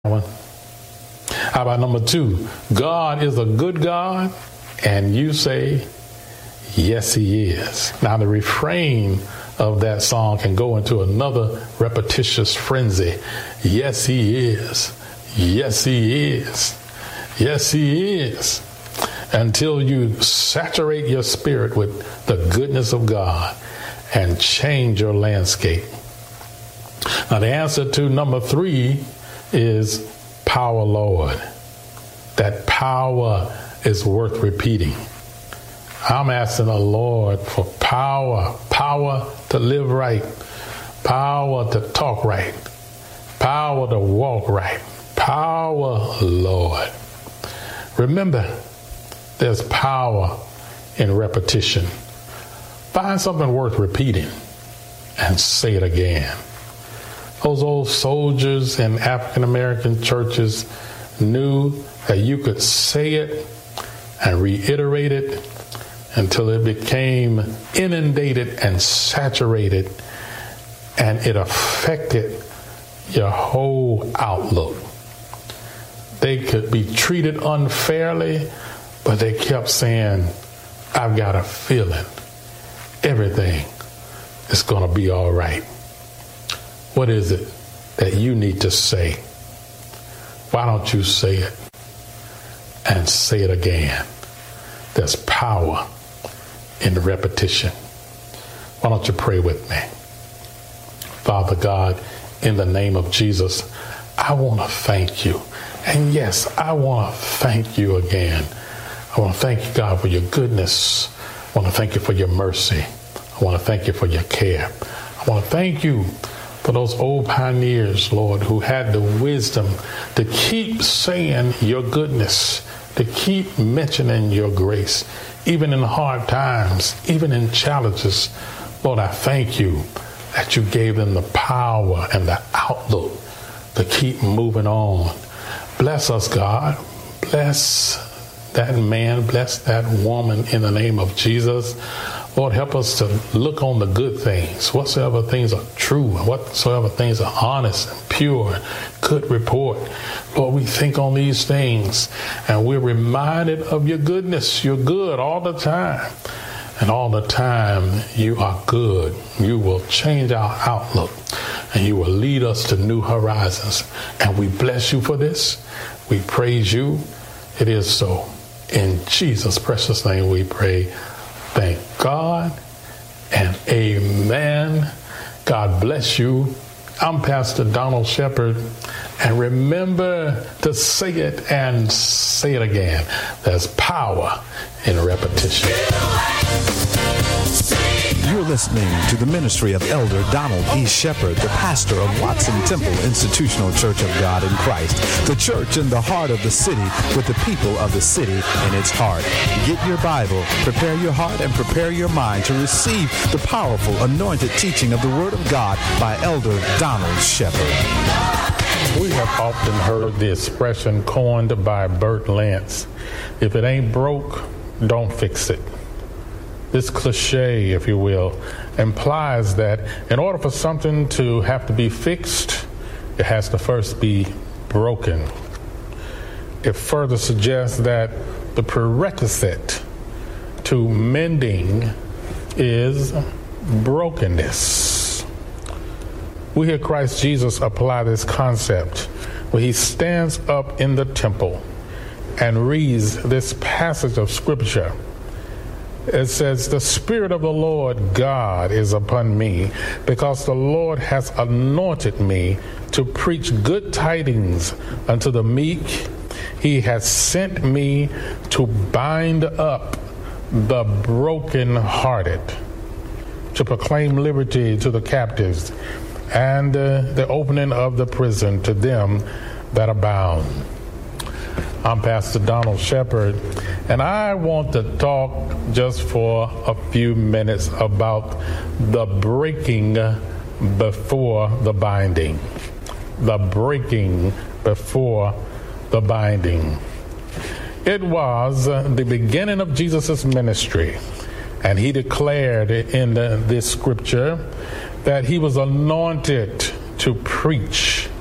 one. How about number 2? God is a good God, and you say, yes, he is. Now, the refrain of that song can go into another repetitious frenzy. Yes, he is. Yes, he is. Yes, he is. Until you saturate your spirit with the goodness of God and change your landscape. Now, the answer to number 3 is power, Lord. That power is worth repeating. I'm asking the Lord for power to live right, power to talk right, power to walk right, power, Lord. Remember, there's power in repetition. Find something worth repeating and say it again. Those old soldiers in African American churches knew that you could say it and reiterate it until it became inundated and saturated, and it affected your whole outlook. They could be treated unfairly, but they kept saying, I've got a feeling everything is going to be all right. What is it that you need to say? Why don't you say it and say it again? There's power in the repetition. Why don't you pray with me? Father God, in the name of Jesus, I want to thank you. And yes, I want to thank you again. I want to thank you, God, for your goodness. I want to thank you for your mercy. I want to thank you for your care. I want to thank you for those old pioneers, Lord, who had the wisdom to keep saying your goodness, to keep mentioning your grace, even in hard times, even in challenges. Lord, I thank you that you gave them the power and the outlook to keep moving on. Bless us, God. Bless that man, bless that woman in the name of Jesus. Lord, help us to look on the good things, whatsoever things are true, and whatsoever things are honest and pure, good report. Lord, we think on these things, and we're reminded of your goodness. You're good all the time. And all the time, you are good. You will change our outlook, and you will lead us to new horizons. And we bless you for this. We praise you. It is so. In Jesus' precious name we pray. Thank God and amen. God bless you. I'm Pastor Donald Shepard. And remember to say it and say it again. There's power in repetition. You're listening to the ministry of Elder Donald E. Shepard, the pastor of Watson Temple Institutional Church of God in Christ, the church in the heart of the city with the people of the city in its heart. Get your Bible, prepare your heart, and prepare your mind to receive the powerful, anointed teaching of the Word of God by Elder Donald Shepard. We have often heard the expression coined by Bert Lance, if it ain't broke, don't fix it. This cliche, if you will, implies that in order for something to have to be fixed, it has to first be broken. It further suggests that the prerequisite to mending is brokenness. We hear Christ Jesus apply this concept where he stands up in the temple and reads this passage of Scripture. It says, the Spirit of the Lord God is upon me, because the Lord has anointed me to preach good tidings unto the meek. He has sent me to bind up the brokenhearted, to proclaim liberty to the captives, and the opening of the prison to them that are bound. I'm Pastor Donald Shepard, and I want to talk just for a few minutes about the breaking before the binding. The breaking before the binding. It was the beginning of Jesus' ministry, and he declared in this scripture that he was anointed to preach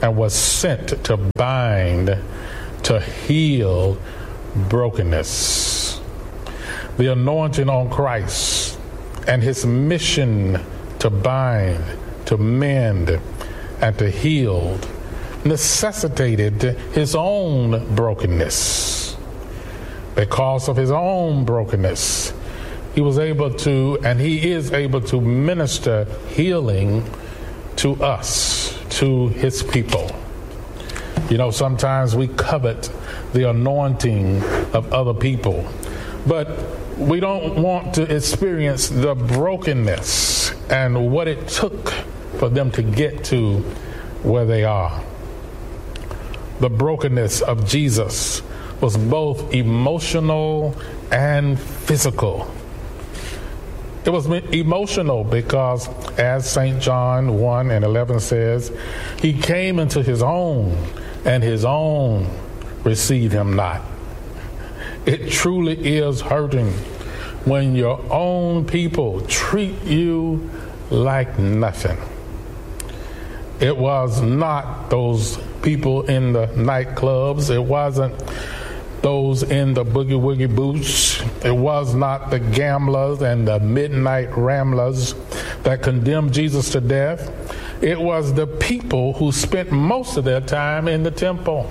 and was sent to bind, to heal brokenness. The anointing on Christ and his mission to bind, to mend, and to heal necessitated his own brokenness. Because of his own brokenness, he was able to, and he is able to minister healing to us, to his people. You know, sometimes we covet the anointing of other people, but we don't want to experience the brokenness and what it took for them to get to where they are. The brokenness of Jesus was both emotional and physical. It was emotional because, as St. John 1:11 says, he came into his own, and his own received him not. It truly is hurting when your own people treat you like nothing. It was not those people in the nightclubs. It wasn't those in the boogie woogie boots. It was not the gamblers and the midnight ramblers that condemned Jesus to death. It was the people who spent most of their time in the temple.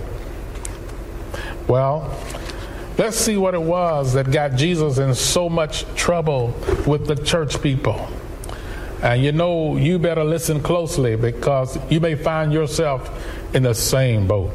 Well, let's see what it was that got Jesus in so much trouble with the church people. And you know, you better listen closely because you may find yourself in the same boat.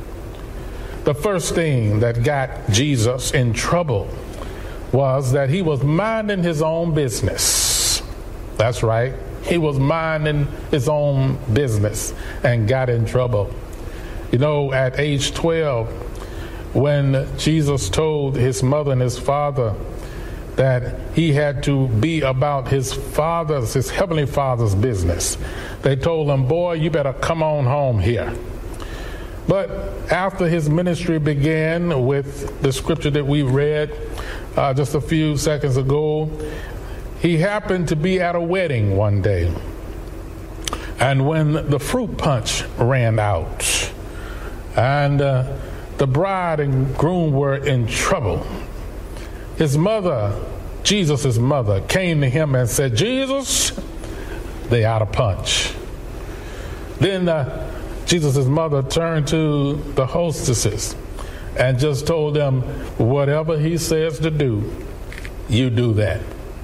The first thing that got Jesus in trouble was that he was minding his own business. That's right. He was minding his own business and got in trouble. You know, at age 12, when Jesus told his mother and his father that he had to be about his heavenly father's business, they told him, boy, you better come on home here. But after his ministry began with the scripture that we read just a few seconds ago, he happened to be at a wedding one day. And when the fruit punch ran out and the bride and groom were in trouble, his mother, Jesus' mother, came to him and said, Jesus, they out of punch. Then Jesus' mother turned to the hostesses and just told them, whatever he says to do, you do that.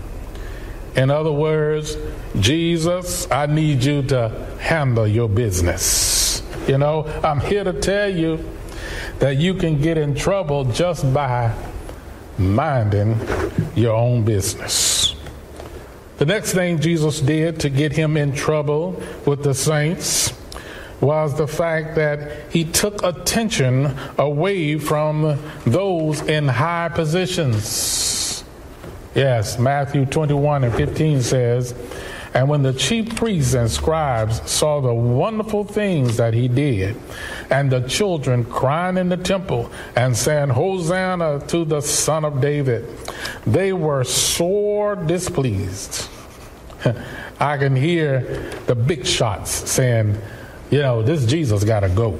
In other words, Jesus, I need you to handle your business. You know, I'm here to tell you that you can get in trouble just by minding your own business. The next thing Jesus did to get him in trouble with the saints was the fact that he took attention away from those in high positions. Yes, Matthew 21:15 says, and when the chief priests and scribes saw the wonderful things that he did, and the children crying in the temple and saying, Hosanna to the Son of David, they were sore displeased. I can hear the big shots saying, you know, this Jesus got to go.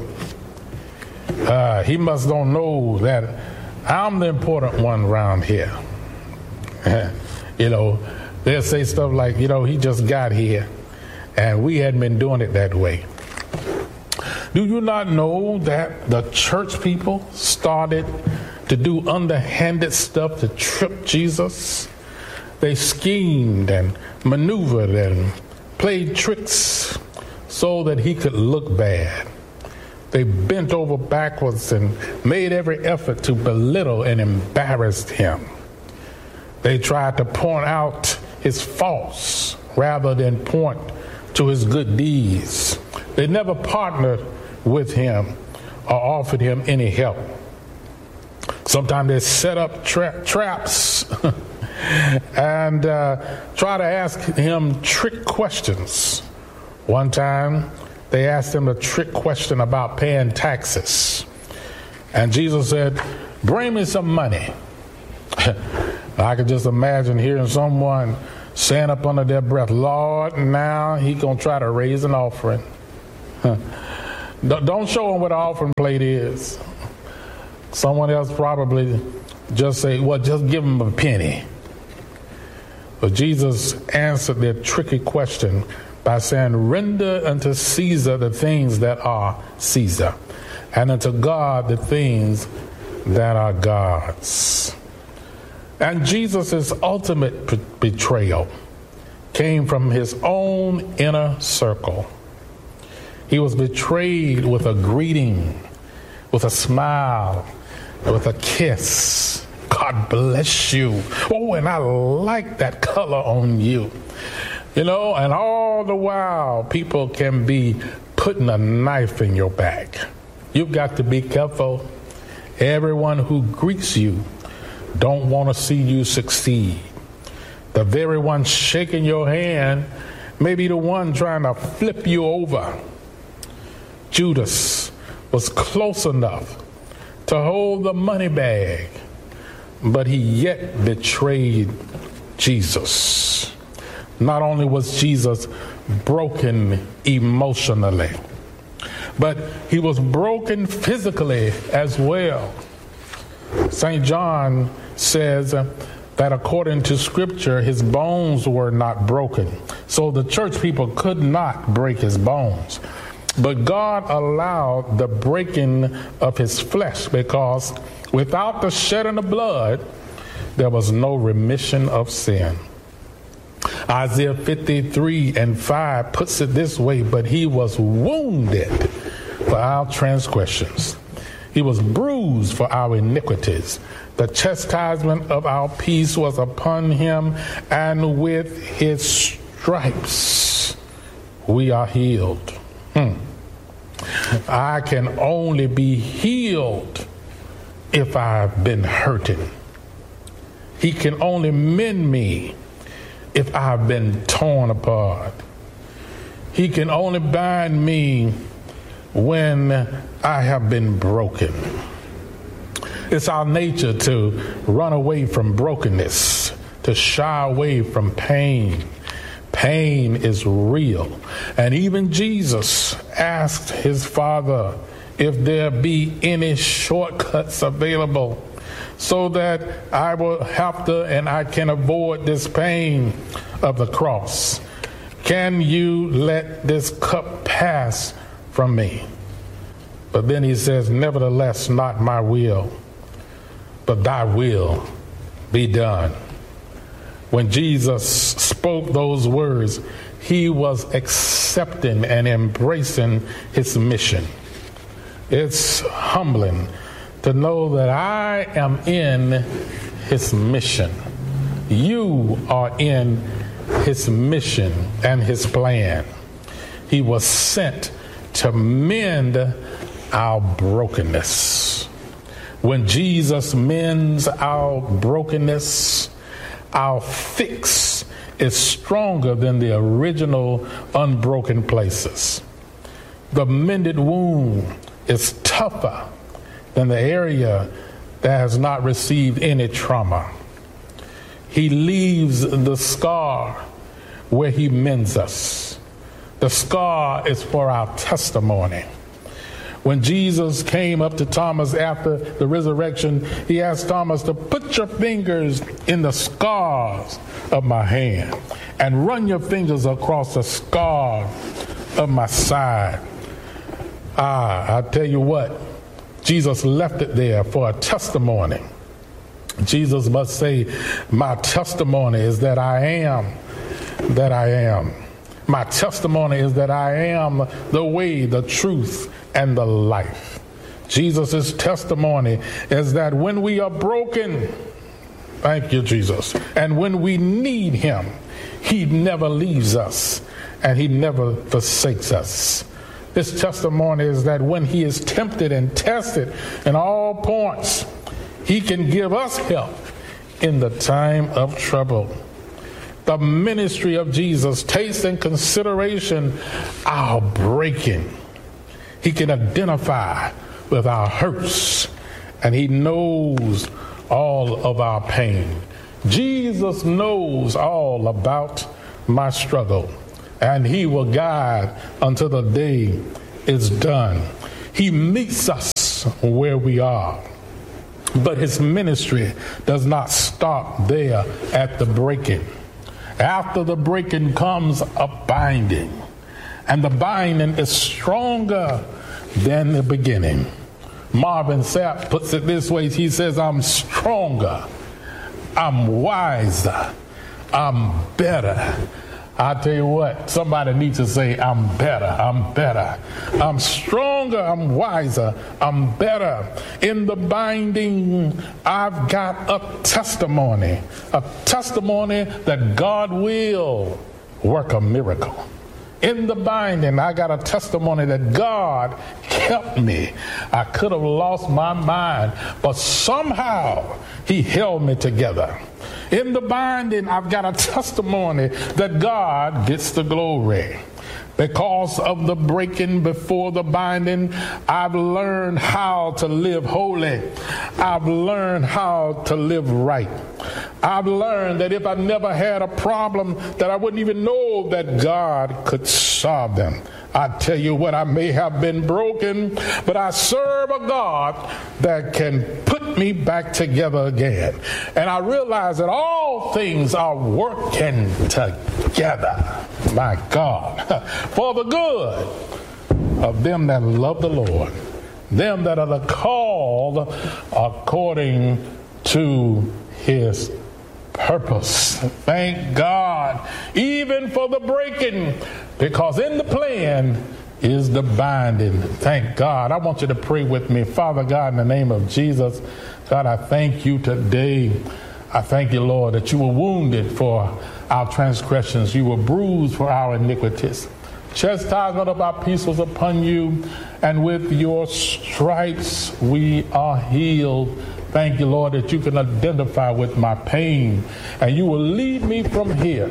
He must don't know that I'm the important one around here. You know, they'll say stuff like, you know, he just got here and we hadn't been doing it that way. Do you not know that the church people started to do underhanded stuff to trip Jesus? They schemed and maneuvered and played tricks so that he could look bad. They bent over backwards and made every effort to belittle and embarrass him. They tried to point out his faults rather than point to his good deeds. They never partnered with him or offered him any help. Sometimes they set up traps and try to ask him trick questions. One time, they asked him a trick question about paying taxes. And Jesus said, bring me some money. I could just imagine hearing someone saying up under their breath, Lord, now he going to try to raise an offering. Don't show them what the offering plate is. Someone else probably just say, well, just give them a penny. But Jesus answered their tricky question by saying, render unto Caesar the things that are Caesar, and unto God the things that are God's. And Jesus' ultimate betrayal came from his own inner circle. He was betrayed with a greeting, with a smile, with a kiss. God bless you. Oh, and I like that color on you. You know, and all the while, people can be putting a knife in your back. You've got to be careful. Everyone who greets you don't want to see you succeed. The very one shaking your hand may be the one trying to flip you over. Judas was close enough to hold the money bag, but he yet betrayed Jesus. Not only was Jesus broken emotionally, but he was broken physically as well. St. John says that according to Scripture, his bones were not broken. So the church people could not break his bones. But God allowed the breaking of his flesh, because without the shedding of blood, there was no remission of sin. Isaiah 53:5 puts it this way, but he was wounded for our transgressions. He was bruised for our iniquities. The chastisement of our peace was upon him, and with his stripes we are healed. I can only be healed if I've been hurting. He can only mend me if I've been torn apart. He can only bind me when I have been broken. It's our nature to run away from brokenness, to shy away from pain. Pain is real. And even Jesus asked his Father if there be any shortcuts available so that I will have to and I can avoid this pain of the cross. Can you let this cup pass from me? But then he says, nevertheless, not my will, but thy will be done. When Jesus spoke those words, he was accepting and embracing his mission. It's humbling to know that I am in his mission. You are in his mission and his plan. He was sent to mend our brokenness. When Jesus mends our brokenness, our fix is stronger than the original unbroken places. The mended wound is tougher than the area that has not received any trauma. He leaves the scar where he mends us. The scar is for our testimony. When Jesus came up to Thomas after the resurrection, he asked Thomas to put your fingers in the scars of my hand and run your fingers across the scar of my side. I tell you what, Jesus left it there for a testimony. Jesus must say, my testimony is that I am that I am. My testimony is that I am the way, the truth, and the life. Jesus' testimony is that when we are broken, thank you, Jesus, and when we need him, he never leaves us and he never forsakes us. This testimony is that when he is tempted and tested in all points, he can give us help in the time of trouble. The ministry of Jesus takes in consideration our breaking. He can identify with our hurts, and he knows all of our pain. Jesus knows all about my struggle, and he will guide until the day is done. He meets us where we are. But his ministry does not stop there at the breaking. After the breaking comes a binding. And the binding is stronger than the beginning. Marvin Sapp puts it this way. He says, I'm stronger, I'm wiser, I'm better. I tell you what, somebody needs to say, I'm better, I'm better. I'm stronger, I'm wiser, I'm better. In the binding, I've got a testimony that God will work a miracle. In the binding, I got a testimony that God kept me. I could have lost my mind, but somehow he held me together. In the binding, I've got a testimony that God gets the glory. Because of the breaking before the binding, I've learned how to live holy. I've learned how to live right. I've learned that if I never had a problem, that I wouldn't even know that God could solve them. I tell you what, I may have been broken, but I serve a God that can put me back together again. And I realize that all things are working together, my God, for the good of them that love the Lord, them that are the called according to his purpose. Thank God, even for the breaking, because in the plan is the binding. Thank God. I want you to pray with me. Father God, in the name of Jesus, God, I thank you today. I thank you, Lord, that you were wounded for our transgressions. You were bruised for our iniquities. Chastisement of our peace was upon you, and with your stripes we are healed. Thank you, Lord, that you can identify with my pain, and you will lead me from here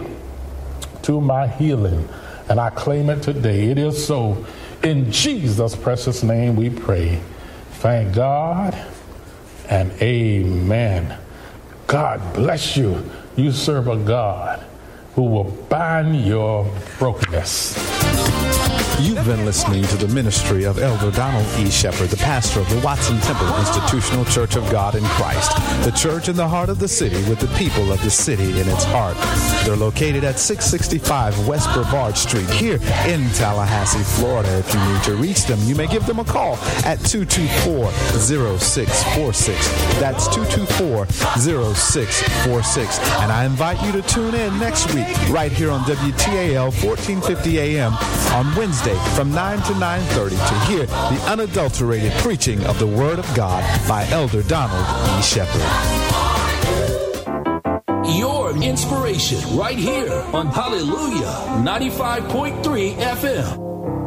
to my healing. And I claim it today. It is so. In Jesus' precious name we pray. Thank God and amen. God bless you. You serve a God who will bind your brokenness. You've been listening to the ministry of Elder Donald E. Shepherd, the pastor of the Watson Temple Institutional Church of God in Christ, the church in the heart of the city with the people of the city in its heart. They're located at 665 West Brevard Street here in Tallahassee, Florida. If you need to reach them, you may give them a call at 224-0646. That's 224-0646. And I invite you to tune in next week right here on WTAL 1450 AM on Wednesday from 9 to 9:30 to hear the unadulterated preaching of the Word of God by Elder Donald E. Shepherd. Your inspiration right here on Hallelujah 95.3 FM.